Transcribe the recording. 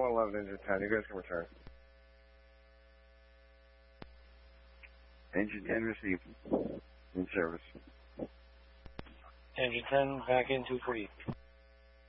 111, engine 10. You guys can return. Engine 10 received. In service. Engine 10 back in 248.